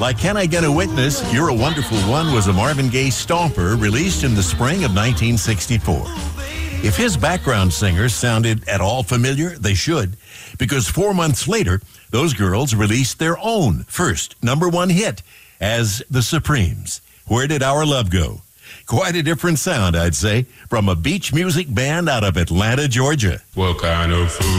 Like Can I Get a Witness, You're a Wonderful One was a Marvin Gaye stomper released in the spring of 1964. If his background singers sounded at all familiar, they should, because 4 months later, those girls released their own first #1 hit as The Supremes. Where Did Our Love Go? Quite a different sound, I'd say, from a beach music band out of Atlanta, Georgia. What kind of food?